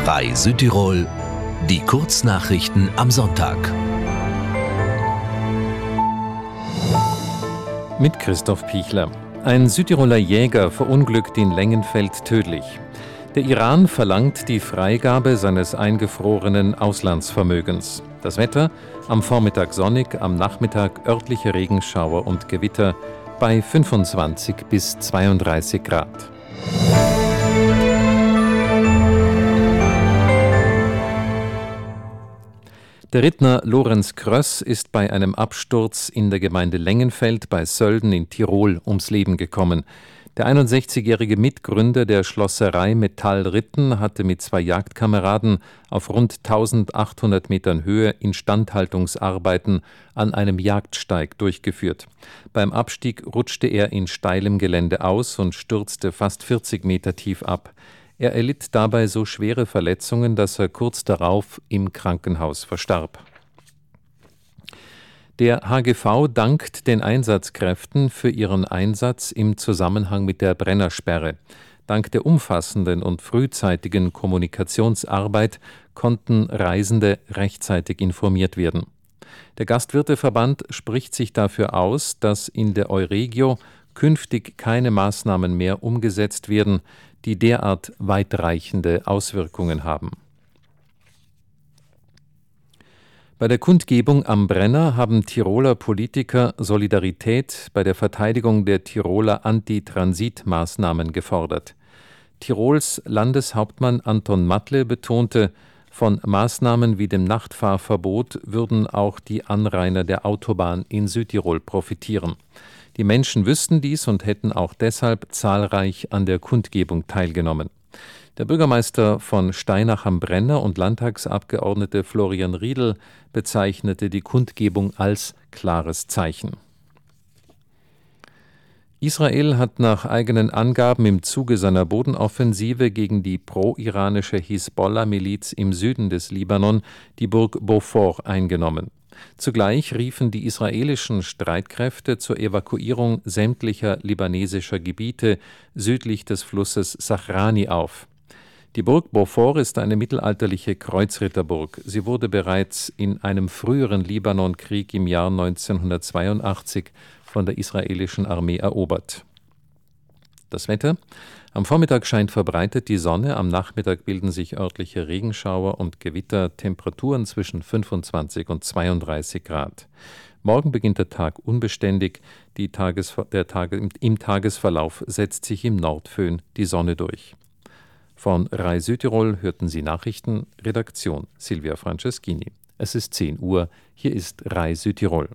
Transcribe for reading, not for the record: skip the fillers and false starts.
Rai Südtirol, die Kurznachrichten am Sonntag. Mit Christoph Pichler. Ein Südtiroler Jäger verunglückt in Lengenfeld tödlich. Der Iran verlangt die Freigabe seines eingefrorenen Auslandsvermögens. Das Wetter: am Vormittag sonnig, am Nachmittag örtliche Regenschauer und Gewitter bei 25 bis 32 Grad. Der Rittner Lorenz Kröss ist bei einem Absturz in der Gemeinde Lengenfeld bei Sölden in Tirol ums Leben gekommen. Der 61-jährige Mitgründer der Schlosserei Metall Ritten hatte mit 2 Jagdkameraden auf rund 1800 Metern Höhe Instandhaltungsarbeiten an einem Jagdsteig durchgeführt. Beim Abstieg rutschte er in steilem Gelände aus und stürzte fast 40 Meter tief ab. Er erlitt dabei so schwere Verletzungen, dass er kurz darauf im Krankenhaus verstarb. Der HGV dankt den Einsatzkräften für ihren Einsatz im Zusammenhang mit der Brennersperre. Dank der umfassenden und frühzeitigen Kommunikationsarbeit konnten Reisende rechtzeitig informiert werden. Der Gastwirteverband spricht sich dafür aus, dass in der Euregio künftig keine Maßnahmen mehr umgesetzt werden, die derart weitreichende Auswirkungen haben. Bei der Kundgebung am Brenner haben Tiroler Politiker Solidarität bei der Verteidigung der Tiroler Antitransitmaßnahmen gefordert. Tirols Landeshauptmann Anton Matle betonte, von Maßnahmen wie dem Nachtfahrverbot würden auch die Anrainer der Autobahn in Südtirol profitieren. Die Menschen wüssten dies und hätten auch deshalb zahlreich an der Kundgebung teilgenommen. Der Bürgermeister von Steinach am Brenner und Landtagsabgeordnete Florian Riedl bezeichnete die Kundgebung als klares Zeichen. Israel hat nach eigenen Angaben im Zuge seiner Bodenoffensive gegen die pro-iranische Hisbollah-Miliz im Süden des Libanon die Burg Beaufort eingenommen. Zugleich riefen die israelischen Streitkräfte zur Evakuierung sämtlicher libanesischer Gebiete südlich des Flusses Sachrani auf. Die Burg Beaufort ist eine mittelalterliche Kreuzritterburg. Sie wurde bereits in einem früheren Libanonkrieg im Jahr 1982 von der israelischen Armee erobert. Das Wetter: am Vormittag scheint verbreitet die Sonne, am Nachmittag bilden sich örtliche Regenschauer und Gewitter, Temperaturen zwischen 25 und 32 Grad. Morgen beginnt der Tag unbeständig, im Tagesverlauf setzt sich im Nordföhn die Sonne durch. Von Rai Südtirol hörten Sie Nachrichten, Redaktion Silvia Franceschini. Es ist 10 Uhr, hier ist Rai Südtirol.